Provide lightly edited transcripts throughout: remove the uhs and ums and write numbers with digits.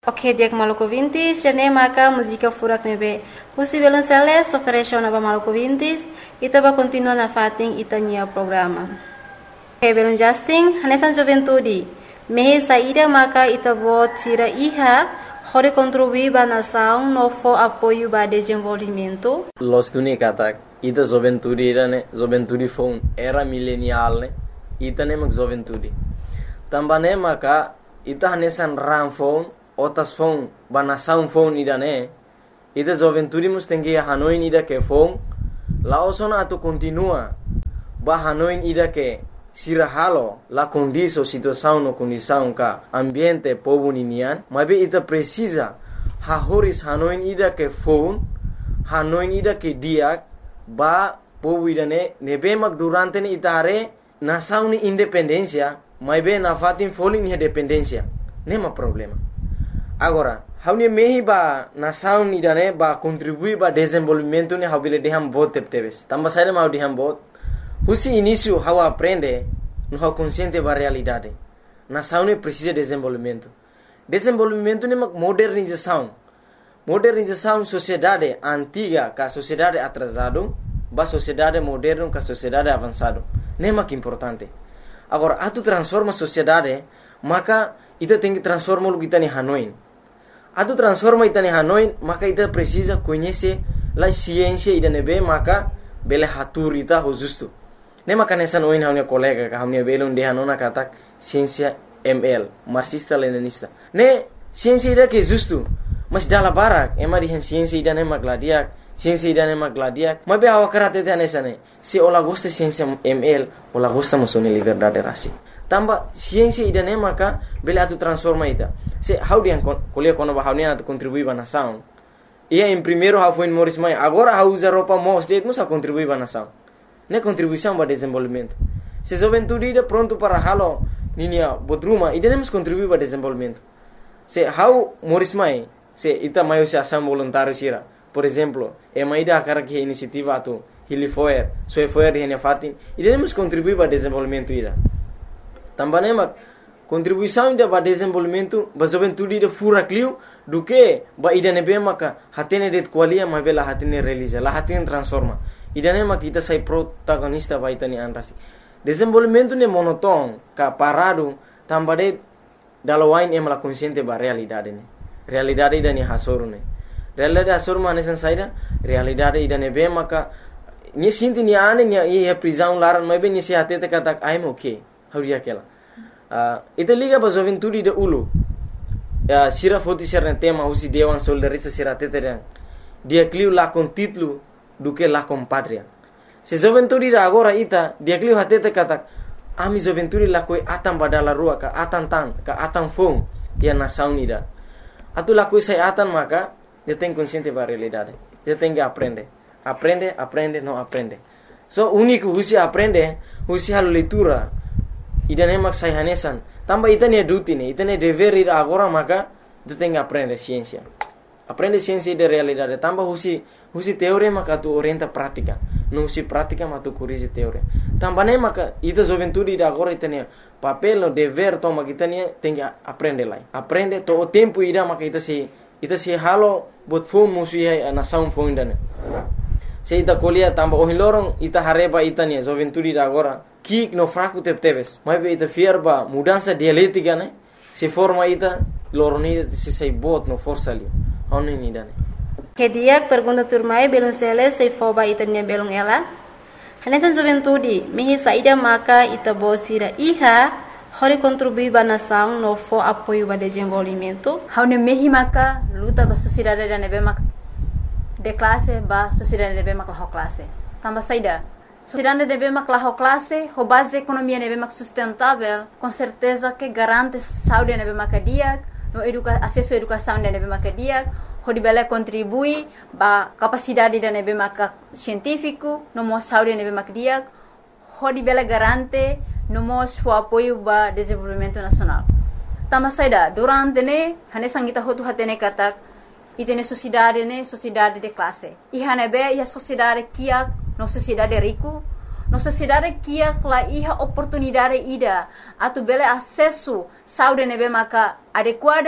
Ok, dia Maluku Vintis, jane maka música furak nebe. Usi belonceles ofereceu na Maluku Vintis, ita ba continua na fating ita nia programa. Ok, belon Justin, hanesan juventude. Mehe saída maka ita bo tira iha, hore contribuir ba nação no fo apoio ba desenvolvimento. Los tuni katak, ita juventude ne, juventude phone era millennial ne, ita ne mak juventude. Tambane maka ita hanesan ram phone otas phone banasaun phone ida ne ida juventude mustengi hanoin ida ke phone laosona atu continua ba hanoin ida ke sirahalo la condiso situação no condição ka ambiente povo ninian mabe ita precisa hahoris hanoin ida ke phone hanoin ida ke diak ba povo ida ne nebe mak durante ni itare nasaun ni independencia mabe na fatin falling ni dependencia nema problema. Agora, haunia mehi ba nação ni dane ba contribui ba desenvolvimento ni habile deham bot tepteves. Tamba saída mau deham bot. Husi início hau aprende no hau consciente ba realidade. Nação ni precisa desenvolvimento. Desenvolvimento ni mak modernização. Modernização sociedade antiga ka sociedade atrasado ba sociedade moderno ka sociedade avançado. Nema que importante. Agora, atu transforma sociedade, maka ita tem que transformar o que está em Hanoi. Atu transforma ita em Hanoi, maka ita precisa conhecer a ciência ida nebe, maka bele hatur ita ho justo. Ne maka nessa noin haunia colega ka haunia bele unde hanona katak ciência ML, marxista leninista. Ne ciência ida que justo, mas dala barak, ema di ciência ida ne magladiak, ciência ida ne magladiak. Mabe awak karate te nessa ne. Se ola gosta ciência ML, ola gosta musone liberdade rasi. Tamba ciência ida ne maka bele atu transforma ita. Se how dia kuliah kono ba haunia atu contribui ba nação. Ia em primeiro how foi Morris Mai, agora how usa roupa most state musa contribui ba nação. Ne contribuição ba desenvolvimento. Se juventude ida pronto para halo ninia bodruma ida ne mus contribui ba desenvolvimento. Se how Morris Mai, se ita maio se ação voluntário sira. Por exemplo, ida akara que iniciativa atu Hilifoer, Soefoer di hene fatin, ida ne mus contribui ba desenvolvimento ida. Também mak contribuição ida ba desenvolvimento ba juventude ida fura clio do que ba ida nebe maka hatene det qualia ma bela hatene realiza la hatene transforma ida ne mak ita sai protagonista ba ita ni anrasi desenvolvimento ne monoton ka parado tambade dalawain emla consciente ba realidade ne realidade ida ni hasoru ne realidade hasoru manesan saida realidade ida nebe maka ni sinti ni ane ni e prisão laran ma be ni se hatete katak I'm okay hauria kela ita liga ba juventude de ulu sira foti ser tema usi dewan soldarista sira teteren dia clio la con título do que la com patria se juventude da agora ita dia clio hatete katak ami juventude la koi atan badala rua ka atan tan ka atan fong dia nação ida atu la koi sai atan maka dia tem consciente ba realidade dia tem que aprende não aprende so único usi aprende usi halo leitura ida ne mak sai hanesan tamba ita ne duty ne ita ne dever ida agora maka tu tem que aprender ciência de realidade tamba husi teoria maka tu orienta prática não husi prática mas tu corrige teoria tamba ne maka ita juventude ida agora ita ne papel no dever toma kita ne tem que aprender lá aprende to o tempo ida maka ita se halo bot phone musi nação phone dane se ita kolia tamba o hilorong ita hareba ita ne juventude ida agora kik no fraco tepteves mas be ita fierba mudança dialética né se forma ita loroni se sai bot no força ali oni ni dane Que dia pergunta turmai belum sele se foba ita nia belum ela hanesan juventude mehi saída maka ita bosira iha hori contribui ba nação no fo apoio ba desenvolvimento haune mehi maka luta ba sociedade da nebe mak de classe ba sociedade nebe mak la classe tamba saída sociedade deve maklah classe, ho base economia deve mak sustentável, com certeza que garante saúde deve makadiak, no acesso à educação deve makadiak, ho dibela contribui ba capacidade deve mak científico, no mo saúde deve makadiak, ho dibela garante no mo apoio ba desenvolvimento nacional. Tama saida durante ne hane sangita ho tu hatene katak itene sociedade de classe. Ihane be ia sociedade kia no sociedade rico, no sociedade kia la iha oportunidade ida atu bele acesso saúde nebe maka adequada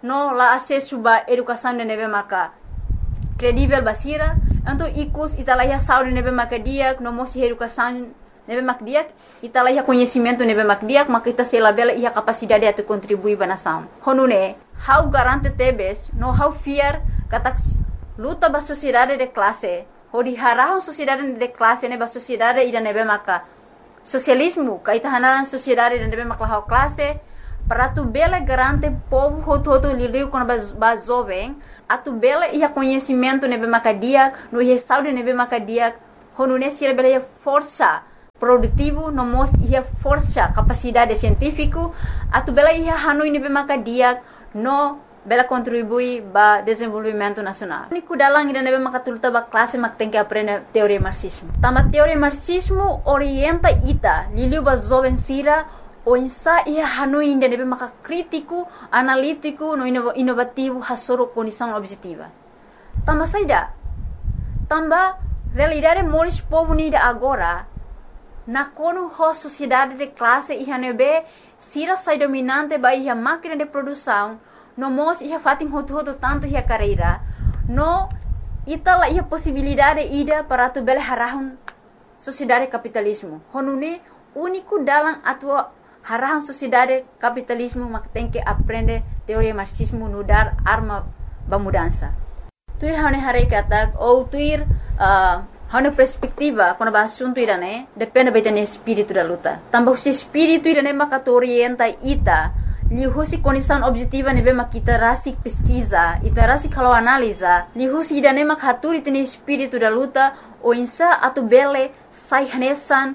no la acesso ba educação de nebe maka credível basira, então ikus italaiha saúde nebe maka diak, no mosi educação nebe mak diak, italaiha conhecimento nebe mak diak, maka ita sela bela ia capacidade de contribuir ba nação. Honune, how garante tebes, no how fear kata luta ba sociedade de classe, hodi harahon sociedade de classe nebe sociedade ida nebe maka socialismo, kaita hanaran sociedade de nebe maka how classe, para tu bela garante povo hoto lidiu com ba jovem, a tu bela ia conhecimento nebe maka diak, no ia saúde nebe maka diak, honune sira bela ia força produtivo, no mos ia força capacidade científico, a tu bela ia hanui nebe maka diak, no bela contribui ba desenvolvimento nacional. Niku dalang ida nebe maka tuluta ba classe mak tem que aprender teoria marxismo. Tama teoria marxismo orienta ita liliu ba jovem sira o insa ia hanui ida nebe maka crítico, analítico, no inovativo hasoro condição objetiva. Tama saida. Tamba realidade moris povo nida agora na kono ho sociedade de classe ia nebe sira sai dominante ba ia máquina de produção no mos ia fatin hoto tanto ia carreira no itala ia possibilidade ida para tu bele harahun sociedade capitalismo honune único dalam atua harahun sociedade capitalismo mak tem que aprender teoria marxismo no dar arma ba mudança tuir hane hare katak ou tuir hane perspectiva quando ba assunto irane depende betene espírito da luta tambah se espírito irane mak orienta ita lihusi condição objetiva nebe mak kita rasik pesquisa ita rasik kalau analisa lihusi idane mak haturi tene espírito da luta o insa atu bele sai hanesan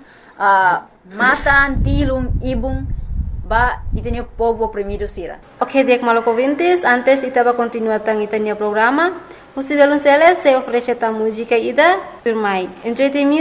matan tilung ibung ba itene povo oprimido sira. Ok, dek maloko vintes, antes itaba continuar tang itania programa. Musivelun sele se oferece ta música ida, firmai. Enjoy the music.